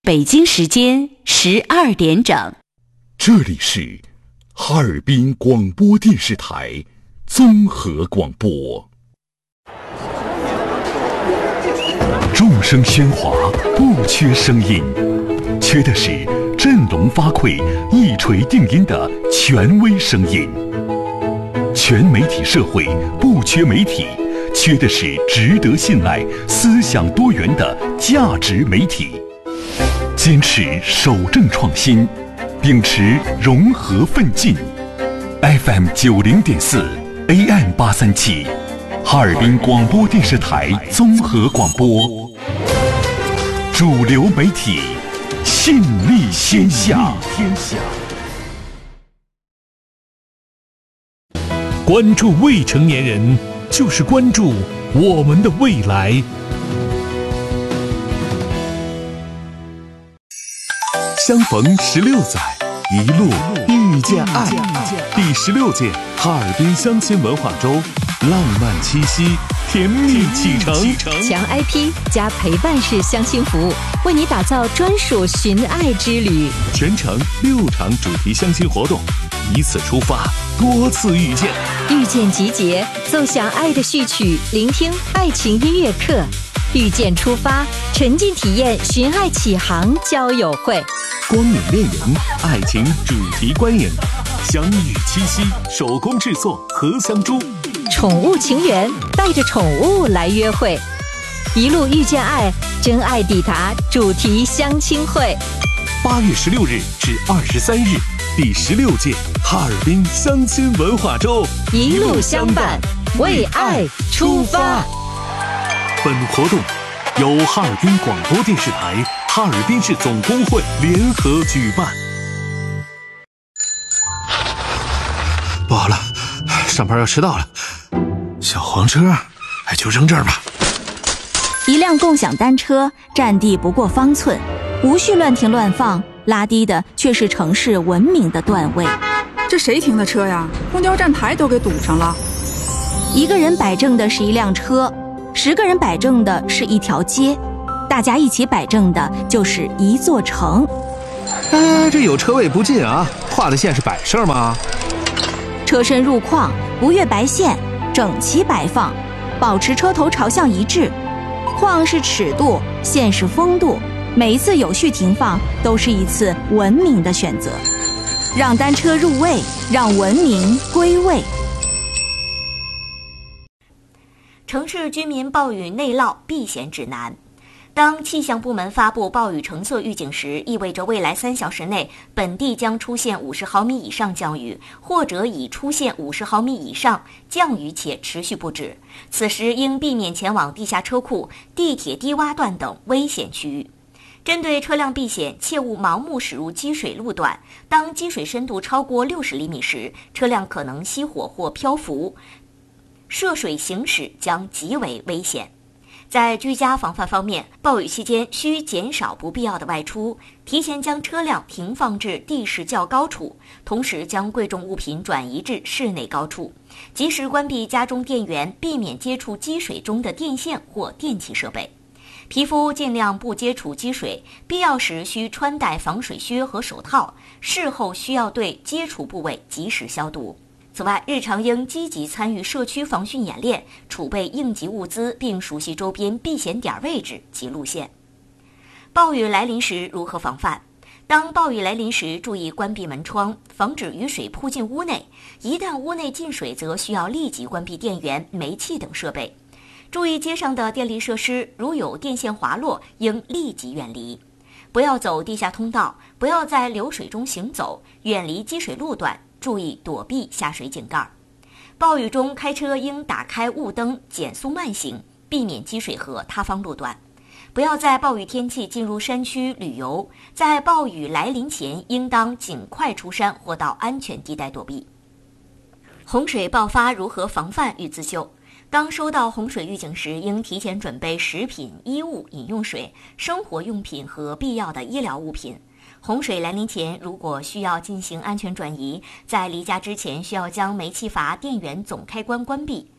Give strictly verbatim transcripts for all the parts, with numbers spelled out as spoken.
北京时间十二点整。 这里是哈尔滨广播电视台综合广播。众声喧哗，不缺声音，缺的是振聋发聩、一锤定音的权威声音。全媒体社会不缺媒体，缺的是值得信赖、思想多元的价值媒体。坚持守正创新，秉持融合奋进。F M 九零点四 A M 八三七，哈尔滨广播电视台综合广播，主流媒体，信力天下。 关注未成年人，就是关注我们的未来。相逢十六载，一路遇见爱。第十六届哈尔滨相亲文化周，浪漫七夕，甜蜜启程。 强 I P 加陪伴式相亲服务，为你打造专属寻爱之旅。 全程六场主题相亲活动，一次出发，多次遇见。 遇见集结，奏响爱的序曲，聆听爱情音乐课。遇见出发，沉浸体验寻爱启航交友会。 光影恋人，爱情主题观影，相遇七夕，手工制作荷香珠。 宠物情缘，带着宠物来约会。一路遇见爱，真爱抵达主题相亲会。 八月十六日至二十三日，第十六届哈尔滨相亲文化周， 一路相伴，为爱出发。 本活动由哈尔滨广播电视台、哈尔滨市总工会联合举办。 不好了，上班要迟到了。小黄车，哎，就扔这儿吧。 一辆共享单车占地不过方寸，无序乱停乱放，拉低的却是城市文明的段位。 这谁停的车呀？公交站台都给堵上了。 一个人摆正的是一辆车，十个人摆正的是一条街，大家一起摆正的就是一座城。 哎，这有车位不进啊，画的线是摆设吗？ 车身入框，不越白线，整齐摆放，保持车头朝向一致。框是尺度，线是风度，每一次有序停放都是一次文明的选择。让单车入位，让文明归位。 城市居民暴雨内涝避险指南。当气象部门发布暴雨橙色预警时，意味着未来三小时内本地将出现五十毫米以上降雨，或者已出现五十毫米以上降雨且持续不止。此时应避免前往地下车库、地铁低洼段等危险区域。针对车辆避险，切勿盲目驶入积水路段。当积水深度超过六十厘米时，车辆可能熄火或漂浮，涉水行驶将极为危险。在居家防范方面，暴雨期间需减少不必要的外出，提前将车辆停放至地势较高处，同时将贵重物品转移至室内高处，及时关闭家中电源，避免接触积水中的电线或电气设备。皮肤尽量不接触积水，必要时需穿戴防水靴和手套，事后需要对接触部位及时消毒。此外，日常应积极参与社区防汛演练，储备应急物资，并熟悉周边避险点位置及路线。暴雨来临时如何防范？当暴雨来临时，注意关闭门窗，防止雨水扑进屋内。一旦屋内进水，则需要立即关闭电源、煤气等设备。注意街上的电力设施，如有电线滑落，应立即远离。不要走地下通道，不要在流水中行走，远离积水路段。注意躲避下水井盖。暴雨中开车应打开雾灯，减速慢行，避免积水和塌方路段。不要在暴雨天气进入山区旅游，在暴雨来临前应当尽快出山或到安全地带躲避。洪水爆发如何防范与自救？当收到洪水预警时，应提前准备食品、衣物、饮用水、生活用品和必要的医疗物品。洪水来临前，如果需要进行安全转移，在离家之前需要将煤气阀电源总开关关闭。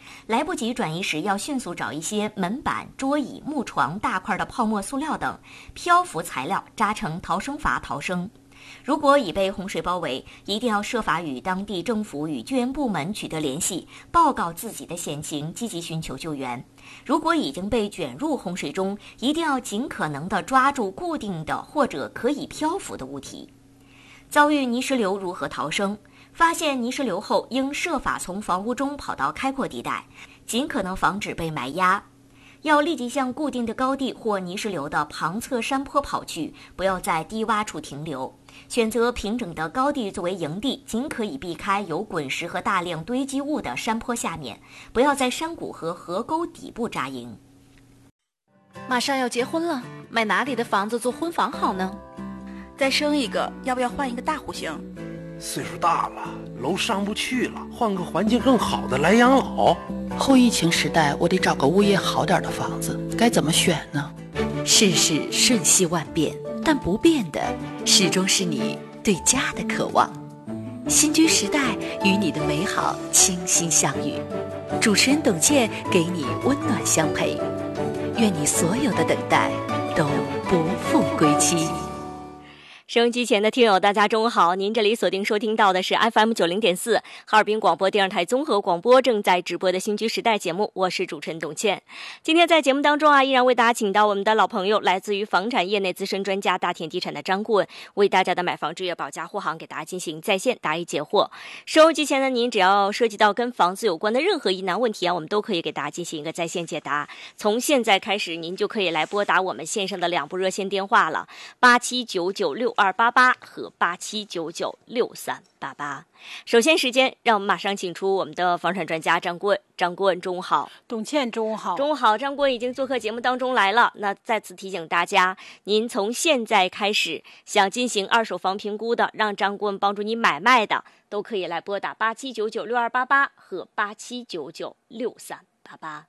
来不及转移时，要迅速找一些门板、桌椅、木床、大块的泡沫塑料等漂浮材料扎成逃生筏逃生。如果已被洪水包围，一定要设法与当地政府与救援部门取得联系，报告自己的险情，积极寻求救援。如果已经被卷入洪水中，一定要尽可能地抓住固定的或者可以漂浮的物体。遭遇泥石流如何逃生？发现泥石流后，应设法从房屋中跑到开阔地带，尽可能防止被埋压。要立即向固定的高地或泥石流的旁侧山坡跑去，不要在低洼处停留。选择平整的高地作为营地，尽可以避开有滚石和大量堆积物的山坡下面，不要在山谷和河沟底部扎营。 马上要结婚了，买哪里的房子做婚房好呢？ 再生一个，要不要换一个大户型？ 岁数大了，楼上不去了，换个环境更好的来养老。 后疫情时代，我得找个物业好点的房子，该怎么选呢？ 世事瞬息万变，但不变的始终是你对家的渴望。新居时代与你的美好倾心相遇，主持人董倩给你温暖相陪，愿你所有的等待都不负归期。 收音机前的听友大家中午好，您这里锁定收听到的是 F M 九十点四 哈尔滨广播电视台综合广播正在直播的新居时代节目，我是主持人董倩。今天在节目当中啊，依然为大家请到我们的老朋友，来自于房产业内资深专家大田地产的张顾问，为大家的买房置业保驾护航给大家进行在线答疑解惑。收音机前的您只要涉及到跟房子有关的任何疑难问题啊，我们都可以给大家进行一个在线解答。从现在开始，您就可以来拨打我们线上的两部热线电话了，八七九九六二八八和八七九九六三八八。首先时间，让我们马上请出我们的房产专家张顾问。张顾问，中午好。 董倩，中午好。 中午好，张顾问已经做客节目当中来了。那再次提醒大家，您从现在开始想进行二手房评估的，让张顾问帮助你买卖的，都可以来拨打八七九九六二八八和八七九九六三八八。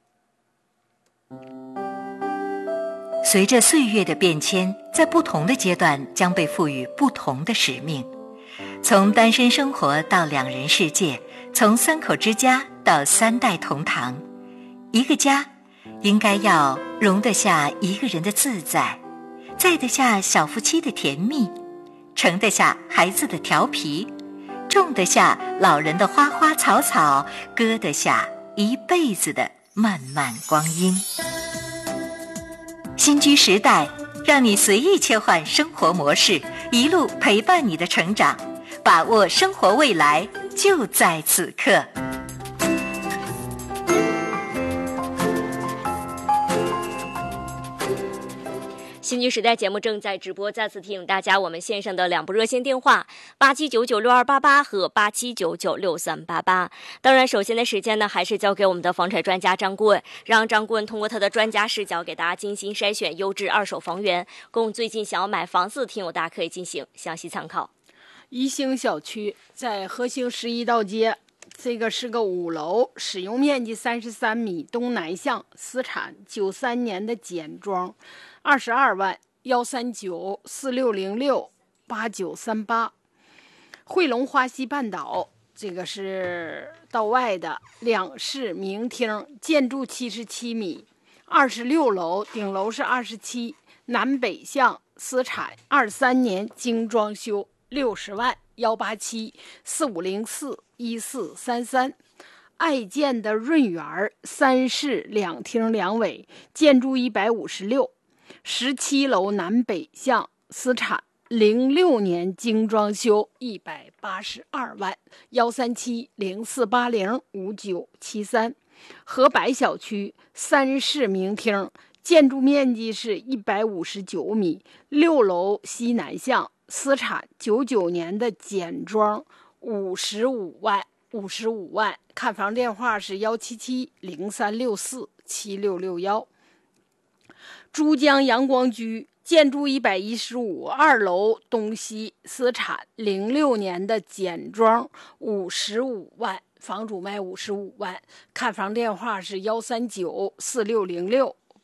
随着岁月的变迁，在不同的阶段将被赋予不同的使命。从单身生活到两人世界，从三口之家到三代同堂，一个家应该要容得下一个人的自在，载得下小夫妻的甜蜜，盛得下孩子的调皮，种得下老人的花花草草，割得下一辈子的漫漫光阴。新居时代，让你随意切换生活模式，一路陪伴你的成长，把握生活未来，就在此刻。 新居时代节目正在直播，再次提醒大家，我们线上的两部热线电话八七九九六二八八和八七九九六三八八。当然，首先的时间呢，还是交给我们的房产专家张顾问，让张顾问通过他的专家视角，给大家精心筛选优质二手房源，供最近想要买房子的听友大家可以进行详细参考。 宜兴小区在和兴十一道街，这个是个五楼，使用面积三十三米，东南向，私产，九三年的简装，二十二万，幺三九四六零六八九三八。汇龙花溪半岛，这个是道外的两室明厅，建筑七十七米，二十六楼，顶楼是二十七，南北向，私产，二三年精装修，六十万，幺八七四五零四一四三三。爱建的润园三室两厅两卫，建筑一百五十六，十七楼南北向，私产，零六年精装修，一百八十二万，幺三七零四八零五九七三。河柏小区三室明厅，建筑面积是一百五十九米，六楼西南向，私产，九九年的简装，五十五万，五十五万。看房电话是幺七七零三六四七六六幺。珠江阳光居建筑一百一十五，二楼东西，私产，零六年的简装，五十五万，房主卖五十五万。看房电话是幺三九四六零六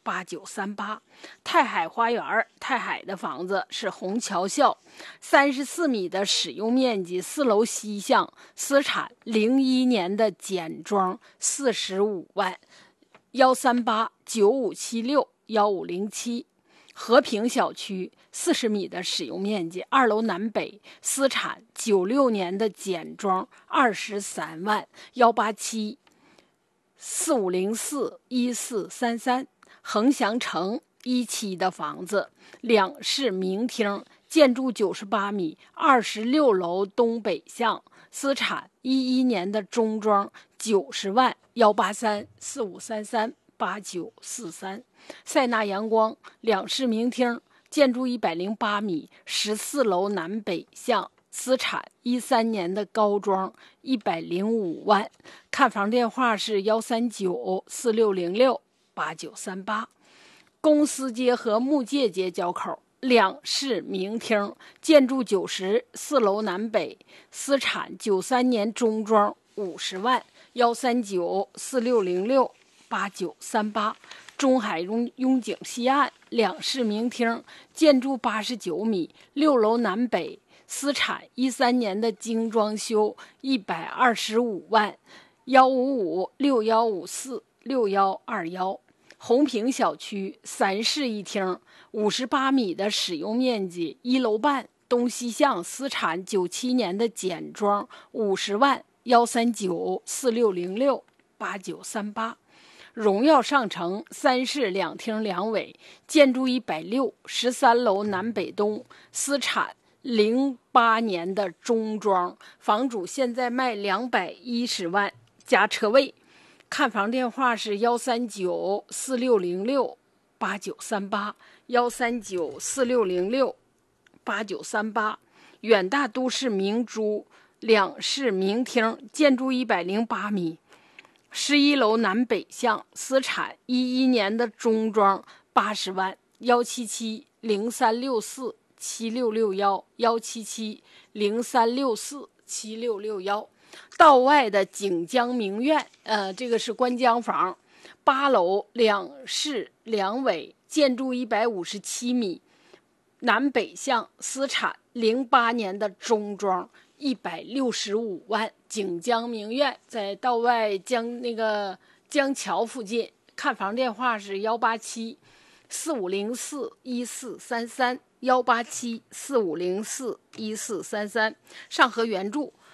八九三八。泰海花园，泰海的房子是虹桥校，三十四米的使用面积，四楼西向，私产，零一年的简装，四十五万。幺三八九五七六幺五零七。和平小区四十米的使用面积，二楼南北，私产，九六年的简装，二十三万。幺八七四五零四一四三三。恒祥城一期的房子，两室明厅，建筑九十八米，二十六楼东北向，私产，一一年的中装，九十万。幺八三四五三三八九四三。塞纳阳光两室明厅，建筑一百零八米，十四楼南北向，私产，一三年的高装，一百零五万。看房电话是幺三九四六零六八九三八。公司街和木界街交口两室明厅，建筑九十，四楼南北，私产，九三年中装，五十万。幺三九四六零六八九三八。中海拥拥景西岸两室明厅，建筑八十九米，六楼南北，私产，一三年的精装修，一百二十五万。幺五五六幺五四六幺二幺。红坪小区三室一厅，五十八米的使用面积，一楼半，东西向，私产，九七年的简装，五十万。幺三九四六零六八九三八。荣耀上城三室两厅两卫，建筑一百六，十三楼南北东，私产，零八年的中装，房主现在卖两百一十万加车位。看房电话是幺三九四六零六八九三八幺三九四六零六八九三八。远大都市明珠两室明厅，建筑一百零八米。十一楼南北向，私产，一一年的中装，八十万。幺七七零三六四七六六幺幺七七零三六四七六六幺。道外的锦江名苑，呃，这个是观江房，八楼两室两卫，建筑一百五十七米，南北向，私产，零八年的中装，一百六十五万。锦江名苑在道外江那个江桥附近。看房电话是幺八七四五零四一四三三幺八七四五零四一四三三。上河原著